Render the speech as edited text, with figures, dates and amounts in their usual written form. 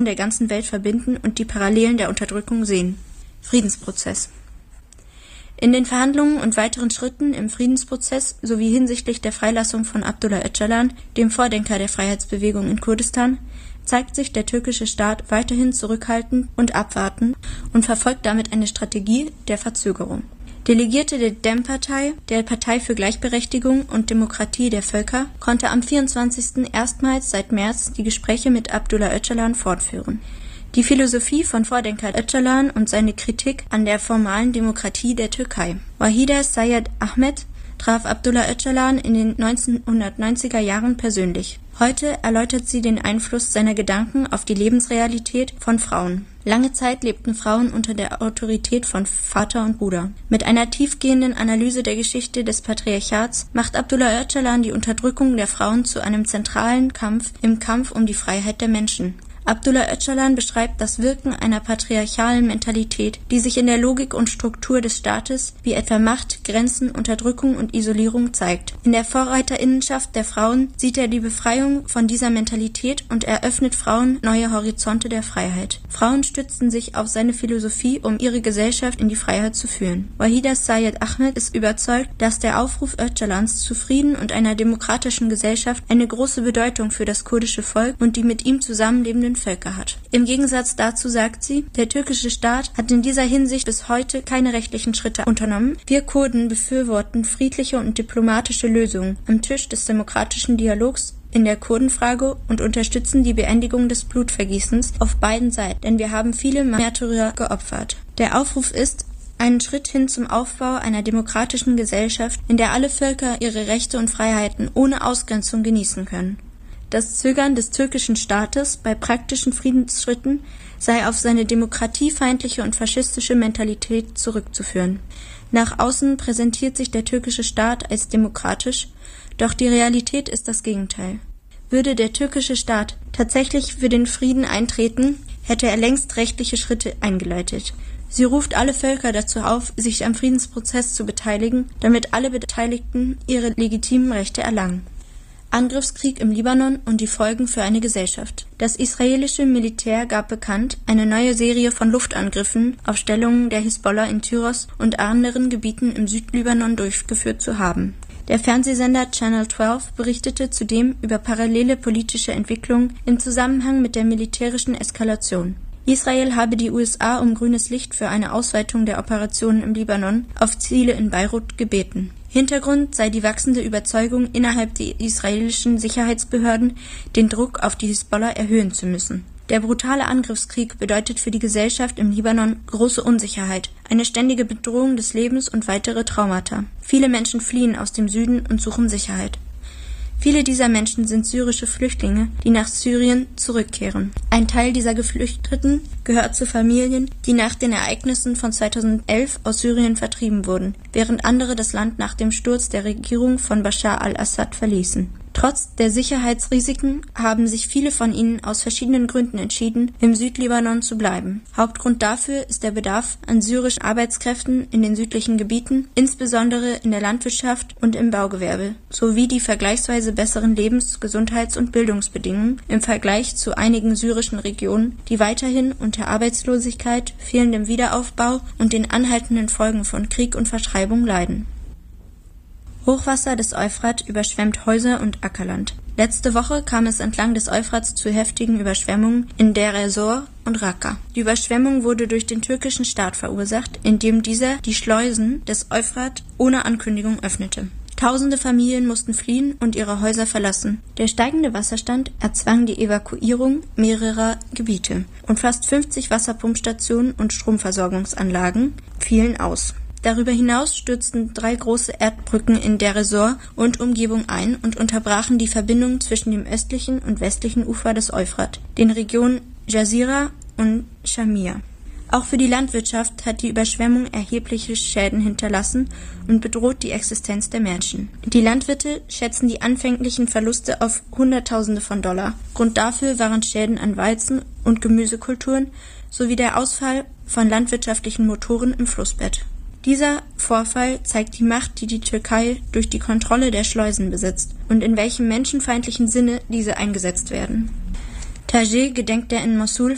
der ganzen Welt verbinden und die Parallelen der Unterdrückung sehen. Friedensprozess. In den Verhandlungen und weiteren Schritten im Friedensprozess sowie hinsichtlich der Freilassung von Abdullah Öcalan, dem Vordenker der Freiheitsbewegung in Kurdistan, zeigt sich der türkische Staat weiterhin zurückhaltend und abwartend und verfolgt damit eine Strategie der Verzögerung. Delegierte der DEM-Partei, der Partei für Gleichberechtigung und Demokratie der Völker, konnte am 24. erstmals seit März die Gespräche mit Abdullah Öcalan fortführen. Die Philosophie von Vordenker Öcalan und seine Kritik an der formalen Demokratie der Türkei. Wahida Sayed Ahmed traf Abdullah Öcalan in den 1990er Jahren persönlich. Heute erläutert sie den Einfluss seiner Gedanken auf die Lebensrealität von Frauen. Lange Zeit lebten Frauen unter der Autorität von Vater und Bruder. Mit einer tiefgehenden Analyse der Geschichte des Patriarchats macht Abdullah Öcalan die Unterdrückung der Frauen zu einem zentralen Kampf im Kampf um die Freiheit der Menschen. Abdullah Öcalan beschreibt das Wirken einer patriarchalen Mentalität, die sich in der Logik und Struktur des Staates, wie etwa Macht, Grenzen, Unterdrückung und Isolierung zeigt. In der Vorreiterinnenschaft der Frauen sieht er die Befreiung von dieser Mentalität und eröffnet Frauen neue Horizonte der Freiheit. Frauen stützten sich auf seine Philosophie, um ihre Gesellschaft in die Freiheit zu führen. Wahida Sayed Ahmed ist überzeugt, dass der Aufruf Öcalans zu Frieden und einer demokratischen Gesellschaft eine große Bedeutung für das kurdische Volk und die mit ihm zusammenlebenden Völker hat. Im Gegensatz dazu sagt sie, der türkische Staat hat in dieser Hinsicht bis heute keine rechtlichen Schritte unternommen. Wir Kurden befürworten friedliche und diplomatische Lösungen am Tisch des demokratischen Dialogs in der Kurdenfrage und unterstützen die Beendigung des Blutvergießens auf beiden Seiten, denn wir haben viele Märtyrer geopfert. Der Aufruf ist einen Schritt hin zum Aufbau einer demokratischen Gesellschaft, in der alle Völker ihre Rechte und Freiheiten ohne Ausgrenzung genießen können. Das Zögern des türkischen Staates bei praktischen Friedensschritten sei auf seine demokratiefeindliche und faschistische Mentalität zurückzuführen. Nach außen präsentiert sich der türkische Staat als demokratisch, doch die Realität ist das Gegenteil. Würde der türkische Staat tatsächlich für den Frieden eintreten, hätte er längst rechtliche Schritte eingeleitet. Sie ruft alle Völker dazu auf, sich am Friedensprozess zu beteiligen, damit alle Beteiligten ihre legitimen Rechte erlangen. Angriffskrieg im Libanon und die Folgen für eine Gesellschaft. Das israelische Militär gab bekannt, eine neue Serie von Luftangriffen auf Stellungen der Hisbollah in Tyros und anderen Gebieten im Südlibanon durchgeführt zu haben. Der Fernsehsender Channel 12 berichtete zudem über parallele politische Entwicklungen im Zusammenhang mit der militärischen Eskalation. Israel habe die USA um grünes Licht für eine Ausweitung der Operationen im Libanon auf Ziele in Beirut gebeten. Hintergrund sei die wachsende Überzeugung innerhalb der israelischen Sicherheitsbehörden, den Druck auf die Hisbollah erhöhen zu müssen. Der brutale Angriffskrieg bedeutet für die Gesellschaft im Libanon große Unsicherheit, eine ständige Bedrohung des Lebens und weitere Traumata. Viele Menschen fliehen aus dem Süden und suchen Sicherheit. Viele dieser Menschen sind syrische Flüchtlinge, die nach Syrien zurückkehren. Ein Teil dieser Geflüchteten gehört zu Familien, die nach den Ereignissen von 2011 aus Syrien vertrieben wurden, während andere das Land nach dem Sturz der Regierung von Bashar al-Assad verließen. Trotz der Sicherheitsrisiken haben sich viele von ihnen aus verschiedenen Gründen entschieden, im Südlibanon zu bleiben. Hauptgrund dafür ist der Bedarf an syrischen Arbeitskräften in den südlichen Gebieten, insbesondere in der Landwirtschaft und im Baugewerbe, sowie die vergleichsweise besseren Lebens-, Gesundheits- und Bildungsbedingungen im Vergleich zu einigen syrischen Regionen, die weiterhin unter Arbeitslosigkeit, fehlendem Wiederaufbau und den anhaltenden Folgen von Krieg und Vertreibung leiden. Hochwasser des Euphrat überschwemmt Häuser und Ackerland. Letzte Woche kam es entlang des Euphrats zu heftigen Überschwemmungen in Deir ez-Zor und Raqqa. Die Überschwemmung wurde durch den türkischen Staat verursacht, indem dieser die Schleusen des Euphrat ohne Ankündigung öffnete. Tausende Familien mussten fliehen und ihre Häuser verlassen. Der steigende Wasserstand erzwang die Evakuierung mehrerer Gebiete und fast 50 Wasserpumpstationen und Stromversorgungsanlagen fielen aus. Darüber hinaus stürzten 3 große Erdbrücken in Deir ez-Zor und Umgebung ein und unterbrachen die Verbindung zwischen dem östlichen und westlichen Ufer des Euphrat, den Regionen Jazira und Shamir. Auch für die Landwirtschaft hat die Überschwemmung erhebliche Schäden hinterlassen und bedroht die Existenz der Menschen. Die Landwirte schätzen die anfänglichen Verluste auf Hunderttausende von $. Grund dafür waren Schäden an Weizen- und Gemüsekulturen sowie der Ausfall von landwirtschaftlichen Motoren im Flussbett. Dieser Vorfall zeigt die Macht, die die Türkei durch die Kontrolle der Schleusen besitzt und in welchem menschenfeindlichen Sinne diese eingesetzt werden. Tajeh gedenkt der in Mossul